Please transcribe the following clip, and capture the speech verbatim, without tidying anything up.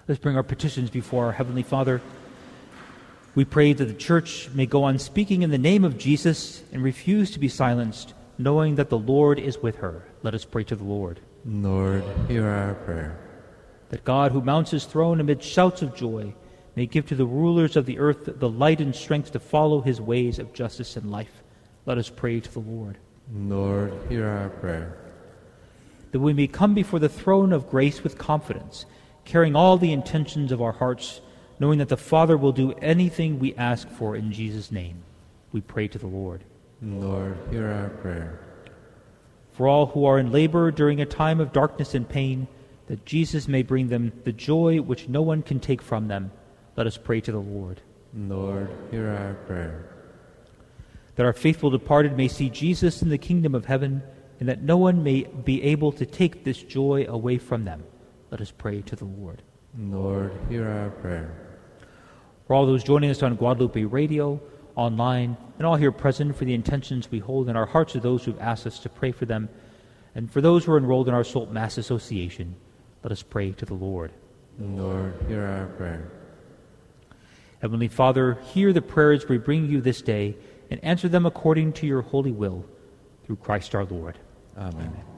Let's bring our petitions before our Heavenly Father. We pray that the Church may go on speaking in the name of Jesus and refuse to be silenced, knowing that the Lord is with her. Let us pray to the Lord. Lord, hear our prayer. That God, who mounts his throne amid shouts of joy, may give to the rulers of the earth the light and strength to follow his ways of justice and life. Let us pray to the Lord. Lord, hear our prayer. That we may come before the throne of grace with confidence, carrying all the intentions of our hearts, knowing that the Father will do anything we ask for in Jesus' name. We pray to the Lord. Lord, hear our prayer. For all who are in labor during a time of darkness and pain, that Jesus may bring them the joy which no one can take from them. Let us pray to the Lord. Lord, hear our prayer. That our faithful departed may see Jesus in the kingdom of heaven, and that no one may be able to take this joy away from them. Let us pray to the Lord. Lord, hear our prayer. For all those joining us on Guadalupe Radio, online, and all here present, for the intentions we hold in our hearts of those who've asked us to pray for them, and for those who are enrolled in our Salt Mass Association, let us pray to the Lord. Lord, hear our prayer. Heavenly Father, hear the prayers we bring you this day, and answer them according to your holy will, through Christ our Lord. Amen. Amen.